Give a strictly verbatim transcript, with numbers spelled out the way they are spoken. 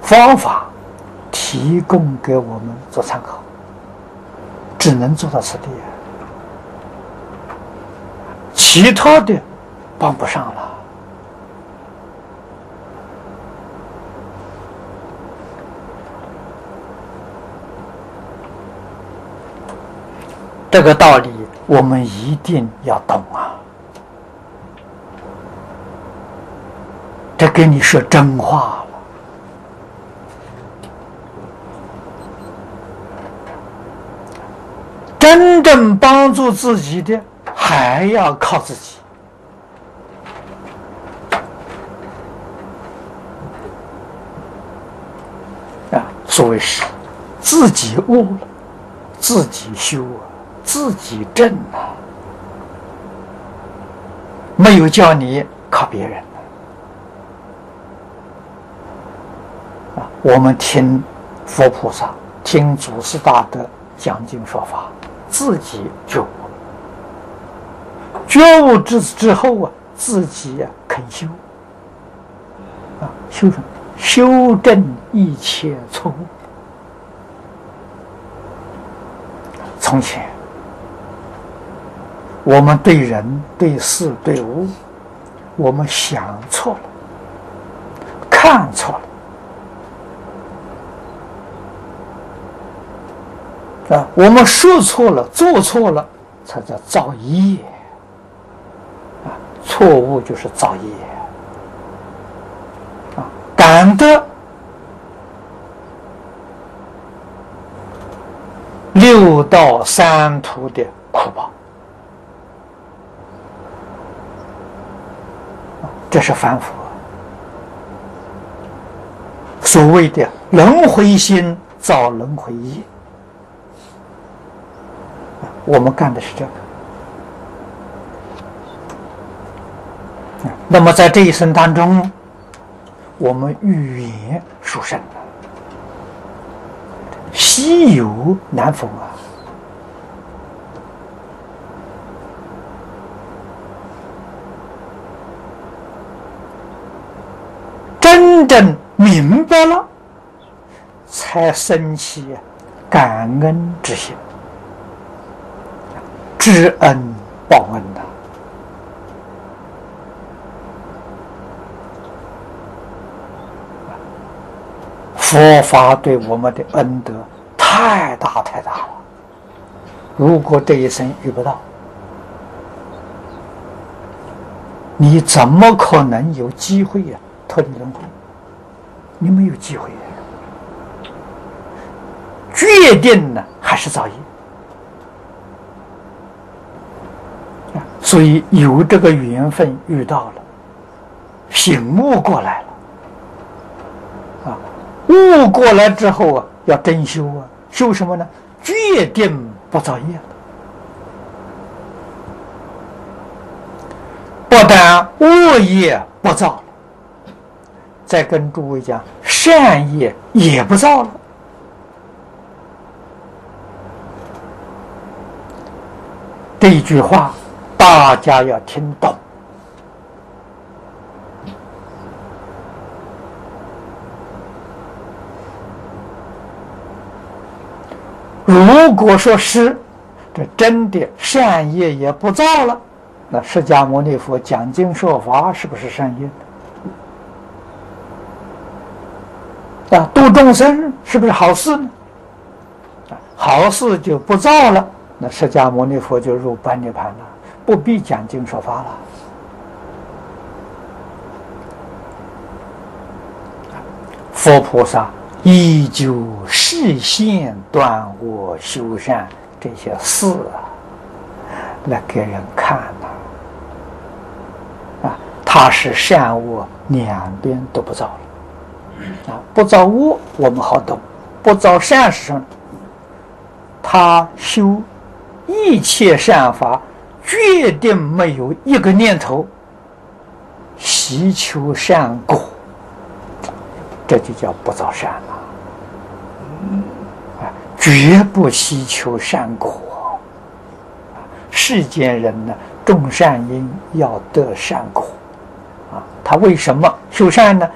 方法提供给我们做参考，只能做到此地，其他的帮不上了。这个道理我们一定要懂啊！这跟你说真话了。真正帮助自己的，还要靠自己。啊，所谓是自己悟了，自己修啊，自己证啊，没有叫你靠别人啊。我们听佛菩萨、听祖师大德讲经说法，自己觉悟，觉悟之之后啊，自己啊肯修啊，修什么？修正一切错误。从前我们对人、对事、对物，我们想错了，看错了啊，我们说错了，做错了，才叫造业啊！错误就是造业啊！感得六道三途的苦报，这是凡夫所谓的轮回心造轮回业。我们干的是这个。那么在这一生当中，我们语言殊胜，稀有难逢啊！真正明白了，才生起感恩之心，知恩报恩的。佛法对我们的恩德太大太大了，如果这一生遇不到，你怎么可能有机会呀、啊、脱离轮回？你没有机会呀、啊！决定呢还是造业啊！所以有这个缘分遇到了，醒悟过来了。悟过来之后啊，要真修啊，修什么呢？决定不造业了。不但恶业不造了，再跟诸位讲，善业也不造了。这一句话大家要听懂。如果说是这真的善业也不造了，那释迦牟尼佛讲经说法是不是善业的？啊，度众生是不是好事呢？啊，好事就不造了，那释迦牟尼佛就入般涅槃了，不必讲经说法了。佛菩萨依旧示现断恶修善这些事啊，来给人看呐、啊。啊，他是善恶两边都不造了啊，不造恶我们好懂，不造善是什么？他修一切善法，决定没有一个念头希求善果，这就叫不造善了。绝不希求善果。世间人呢，种善因要得善果啊，他为什么修善呢？